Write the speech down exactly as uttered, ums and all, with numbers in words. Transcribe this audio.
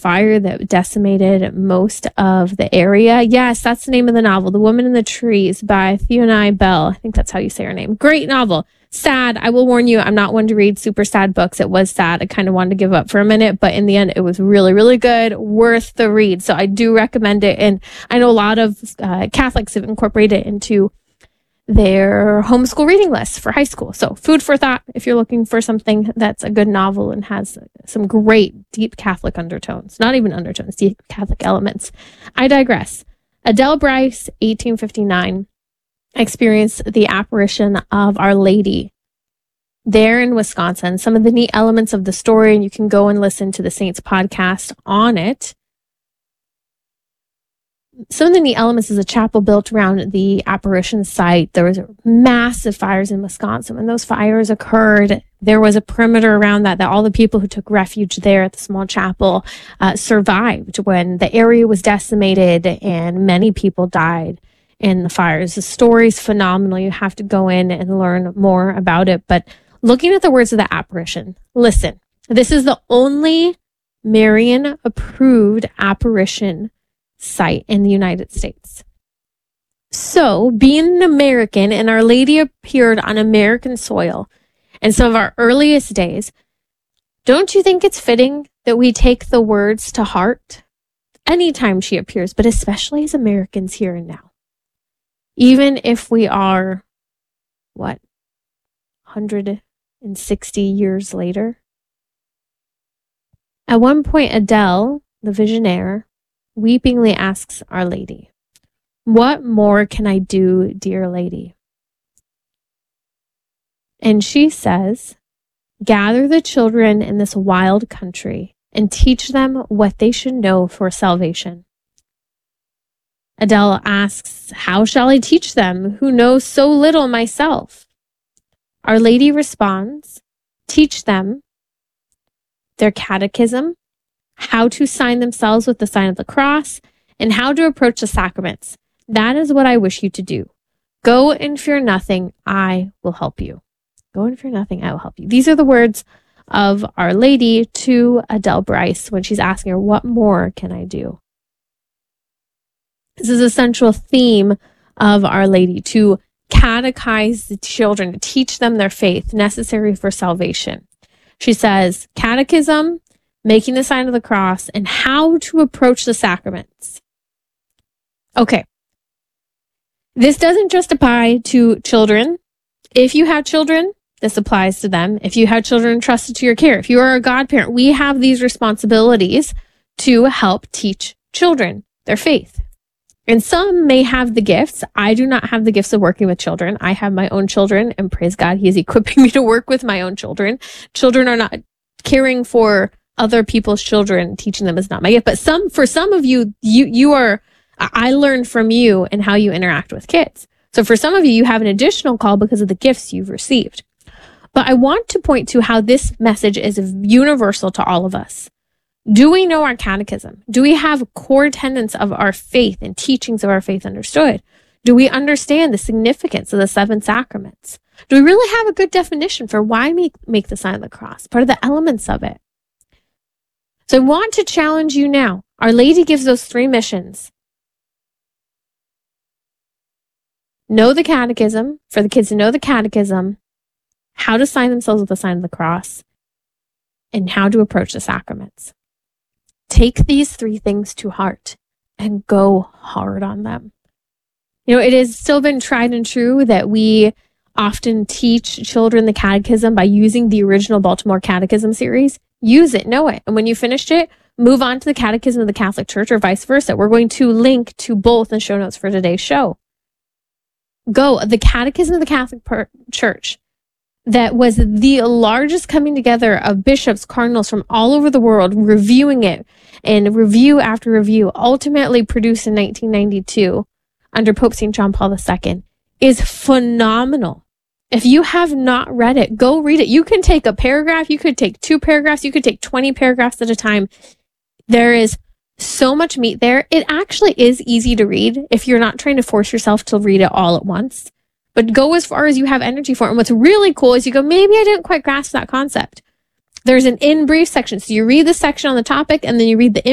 fire that decimated most of the area. Yes, that's the name of the novel, The Woman in the Trees by Fiona Bell. I think that's how you say her name. Great novel. Sad. I will warn you, I'm not one to read super sad books. It was sad. I kind of wanted to give up for a minute, but in the end, it was really, really good. Worth the read. So I do recommend it. And I know a lot of uh, Catholics have incorporated it into their homeschool reading list for high school. So food for thought if you're looking for something that's a good novel and has some great deep Catholic undertones. Not even undertones, deep Catholic elements. I digress. Adele Bryce, eighteen fifty-nine, experienced the apparition of Our Lady there in Wisconsin. Some of the neat elements of the story, and you can go and listen to the Saints podcast on it. Some of the neat elements is a chapel built around the apparition site. There was massive fires in Wisconsin. When those fires occurred, there was a perimeter around that, that all the people who took refuge there at the small chapel uh, survived when the area was decimated and many people died in the fires. The story's phenomenal. You have to go in and learn more about it. But looking at the words of the apparition, listen, this is the only Marian approved apparition site in the United States. So, being an American and Our Lady appeared on American soil in some of our earliest days, don't you think it's fitting that we take the words to heart anytime she appears, but especially as Americans here and now? Even if we are, what, one hundred sixty years later? At one point, Adele, the visionaire, weepingly asks Our Lady, "What more can I do, dear lady?" And she says, "Gather the children in this wild country and teach them what they should know for salvation." Adele asks, "How shall I teach them who know so little myself?" Our Lady responds, "Teach them their catechism, how to sign themselves with the sign of the cross, and how to approach the sacraments. That is what I wish you to do. Go and fear nothing. I will help you." Go and fear nothing. I will help you. These are the words of Our Lady to Adele Bryce when she's asking her, "What more can I do?" This is a central theme of Our Lady, to catechize the children, to teach them their faith necessary for salvation. She says, catechism, making the sign of the cross, and how to approach the sacraments. Okay. This doesn't just apply to children. If you have children, this applies to them. If you have children entrusted to your care, if you are a godparent, we have these responsibilities to help teach children their faith. And some may have the gifts. I do not have the gifts of working with children. I have my own children, and praise God, He is equipping me to work with my own children. Children are not caring for other people's children. Teaching them is not my gift. But some, for some of you, you, you are, I learned from you and how you interact with kids. So for some of you, you have an additional call because of the gifts you've received. But I want to point to how this message is universal to all of us. Do we know our catechism? Do we have core tenets of our faith and teachings of our faith understood? Do we understand the significance of the seven sacraments? Do we really have a good definition for why we make the sign of the cross? Part of the elements of it. So I want to challenge you now. Our Lady gives those three missions. Know the catechism, for the kids to know the catechism, how to sign themselves with the sign of the cross, and how to approach the sacraments. Take these three things to heart and go hard on them. You know, it has still been tried and true that we often teach children the catechism by using the original Baltimore Catechism series. Use it, know it. And when you finished it, move on to the Catechism of the Catholic Church or vice versa. We're going to link to both in the show notes for today's show. Go, the Catechism of the Catholic per- Church, that was the largest coming together of bishops, cardinals from all over the world, reviewing it and review after review, ultimately produced in nineteen ninety-two under Pope Saint John Paul the Second, is phenomenal. If you have not read it, go read it. You can take a paragraph, you could take two paragraphs, you could take twenty paragraphs at a time. There is so much meat there. It actually is easy to read if you're not trying to force yourself to read it all at once. But go as far as you have energy for it. And what's really cool is you go, maybe I didn't quite grasp that concept. There's an in brief section. So you read the section on the topic and then you read the